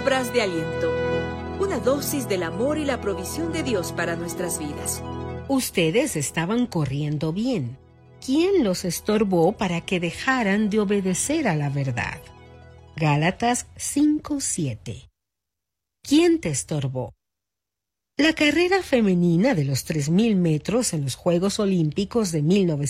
Palabras de aliento. Una dosis del amor y la provisión de Dios para nuestras vidas. Ustedes estaban corriendo bien. ¿Quién los estorbó para que dejaran de obedecer a la verdad? Gálatas 5:7. ¿Quién te estorbó? La carrera femenina de los 3.000 metros en los Juegos Olímpicos de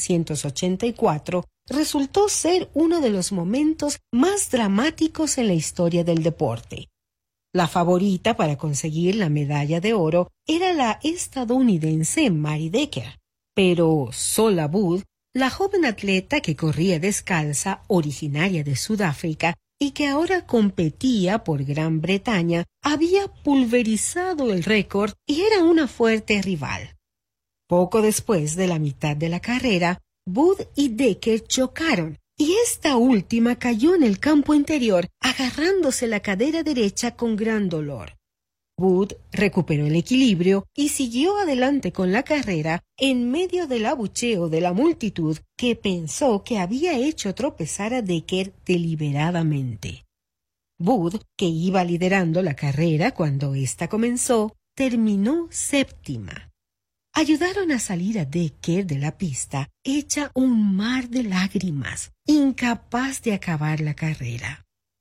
1984 resultó ser uno de los momentos más dramáticos en la historia del deporte. La favorita para conseguir la medalla de oro era la estadounidense Mary Decker, pero Sola Budd, la joven atleta que corría descalza, originaria de Sudáfrica, y que ahora competía por Gran Bretaña, había pulverizado el récord y era una fuerte rival. Poco después de la mitad de la carrera, Budd y Decker chocaron, y esta última cayó en el campo interior, agarrándose la cadera derecha con gran dolor. Budd recuperó el equilibrio y siguió adelante con la carrera en medio del abucheo de la multitud que pensó que había hecho tropezar a Decker deliberadamente. Budd, que iba liderando la carrera cuando ésta comenzó, terminó séptima. Ayudaron a salir a Decker de la pista, hecha un mar de lágrimas, incapaz de acabar la carrera.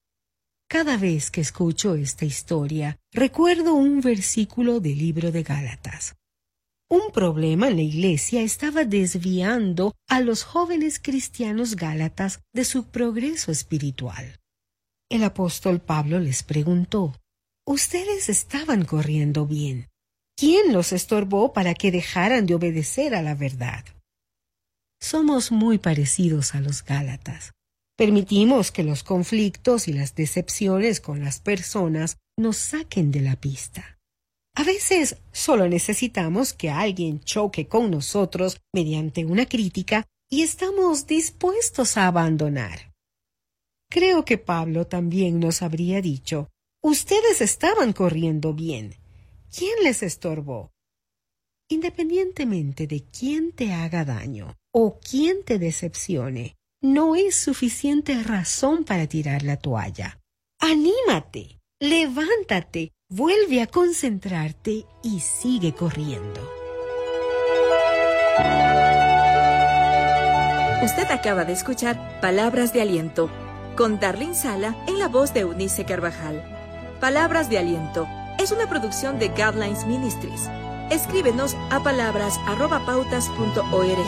Cada vez que escucho esta historia, recuerdo un versículo del libro de Gálatas. Un problema en la iglesia estaba desviando a los jóvenes cristianos gálatas de su progreso espiritual. El apóstol Pablo les preguntó: «Ustedes estaban corriendo bien. ¿Quién los estorbó para que dejaran de obedecer a la verdad?» Somos muy parecidos a los gálatas. Permitimos que los conflictos y las decepciones con las personas nos saquen de la pista. A veces solo necesitamos que alguien choque con nosotros mediante una crítica y estamos dispuestos a abandonar. Creo que Pablo también nos habría dicho: «Ustedes estaban corriendo bien. ¿Quién les estorbó?» Independientemente de quién te haga daño o quién te decepcione, no es suficiente razón para tirar la toalla. ¡Anímate! ¡Levántate! Vuelve a concentrarte y sigue corriendo. Usted acaba de escuchar Palabras de Aliento con Darlene Sala en la voz de Eunice Carvajal. Palabras de Aliento es una producción de Guidelines Ministries. Escríbenos a palabras@pautas.org.